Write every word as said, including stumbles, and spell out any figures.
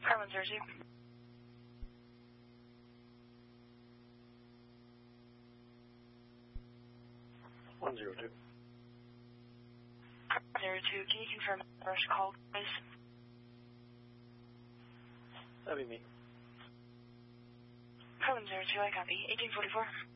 Carmen zero two. one zero two. Zero two, can you confirm the first call, please? That'd be me. Carmen zero two, I copy. eighteen forty-four.